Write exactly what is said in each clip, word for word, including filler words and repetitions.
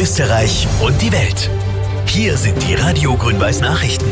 Österreich und die Welt. Hier sind die Radio Grün-Weiß Nachrichten.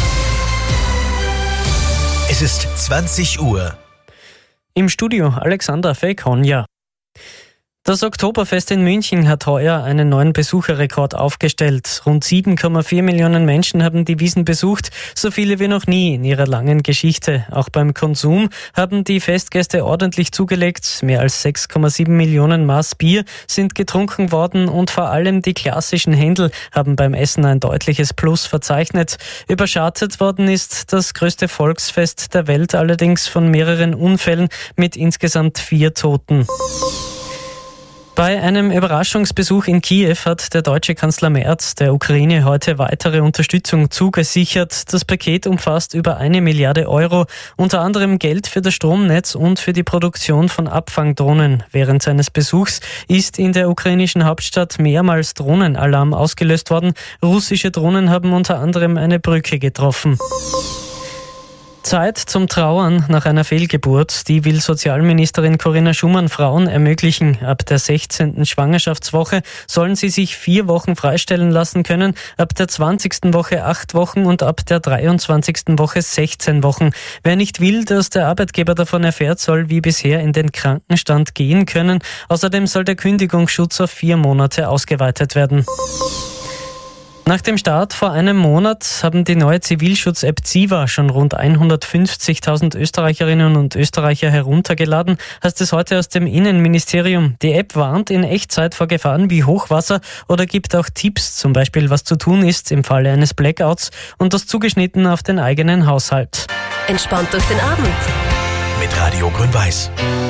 Es ist zwanzig Uhr. Im Studio Alexander Fekonja. Das Oktoberfest in München hat heuer einen neuen Besucherrekord aufgestellt. Rund sieben Komma vier Millionen Menschen haben die Wiesn besucht, so viele wie noch nie in ihrer langen Geschichte. Auch beim Konsum haben die Festgäste ordentlich zugelegt. Mehr als sechs Komma sieben Millionen Maß Bier sind getrunken worden und vor allem die klassischen Händel haben beim Essen ein deutliches Plus verzeichnet. Überschattet worden ist das größte Volksfest der Welt allerdings von mehreren Unfällen mit insgesamt vier Toten. Bei einem Überraschungsbesuch in Kiew hat der deutsche Kanzler Merz der Ukraine heute weitere Unterstützung zugesichert. Das Paket umfasst über eine Milliarde Euro, unter anderem Geld für das Stromnetz und für die Produktion von Abfangdrohnen. Während seines Besuchs ist in der ukrainischen Hauptstadt mehrmals Drohnenalarm ausgelöst worden. Russische Drohnen haben unter anderem eine Brücke getroffen. Zeit zum Trauern nach einer Fehlgeburt. Die will Sozialministerin Corinna Schumann Frauen ermöglichen. Ab der sechzehnten Schwangerschaftswoche sollen sie sich vier Wochen freistellen lassen können, ab der zwanzigsten Woche acht Wochen und ab der dreiundzwanzigsten Woche sechzehn Wochen. Wer nicht will, dass der Arbeitgeber davon erfährt, soll wie bisher in den Krankenstand gehen können. Außerdem soll der Kündigungsschutz auf vier Monate ausgeweitet werden. Nach dem Start vor einem Monat haben die neue Zivilschutz-App Ziva schon rund hundertfünfzigtausend Österreicherinnen und Österreicher heruntergeladen, heißt es heute aus dem Innenministerium. Die App warnt in Echtzeit vor Gefahren wie Hochwasser oder gibt auch Tipps, zum Beispiel was zu tun ist im Falle eines Blackouts, und das zugeschnitten auf den eigenen Haushalt. Entspannt durch den Abend Mit Radio Grün-Weiß.